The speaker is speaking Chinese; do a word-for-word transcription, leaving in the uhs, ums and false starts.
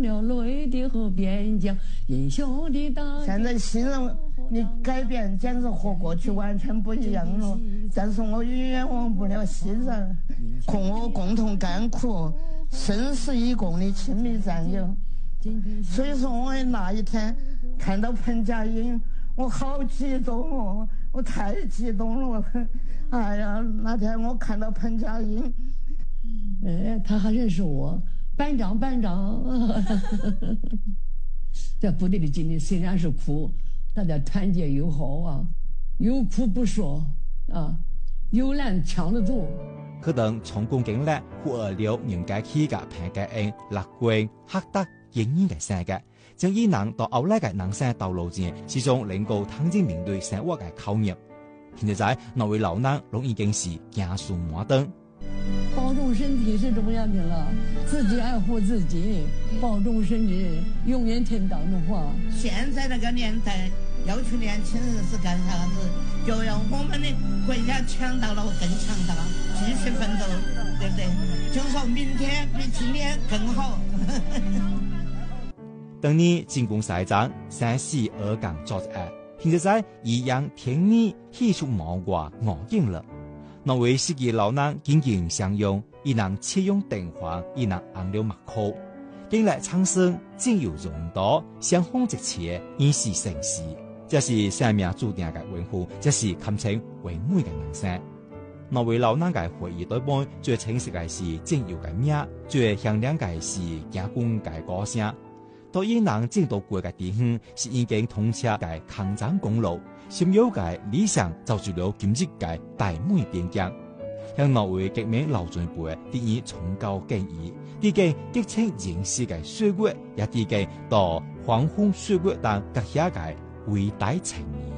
上了泪的河边江，英雄的大。 现在新人你改变简直和过去完全不一样了，但是我永远忘不了新人和我共同甘苦、生死与共的亲密战友。所以说，我那一天看到彭佳英，我好激动哦，我太激动了。哎呀，那天我看到彭佳英， 哎，他还认识我，班长，班长。在部队的经历虽然是苦，大家团结友好啊，有苦不说啊，有难抢得住。 佢等從共經歷酷而了人家起嘅彭佳英樂觀黑得仍然嘅生嘅，將伊能到後來嘅人生道路前，始終能夠坦正面對生活嘅考驗。現在那位老人都已經是家數摩登。 保重身體是重要的了，自己愛護自己，保重身體，永遠聽黨的話。 現在那個年代，要求年輕人是幹啥子？就要我們的國家強大了更強大，繼續奮鬥，對不對？就說明天比今天更好。 當年進攻西藏，三死而降作案，現在一樣天意喜出望外我應了。那位司機老人緊緊相擁，伊能切用電話，伊能按了麥克，經歷蒼生，正有容道，相逢即切，已是成事。這是生命注定嘅榮譽，這是堪稱唯美嘅人生。那位老人嘅回憶對半，最清晰嘅是正有嘅名，最響亮嘅是家公嘅歌聲。到伊能正到過嘅地方，是已經通車嘅抗戰公路。想要嘅理想造就了今日嘅大美邊疆，向那位革命老前輩啲以崇高敬意，啲嘅激情凝視嘅歲月，也啲嘅到黃昏歲月等隔下嘅偉大情誼。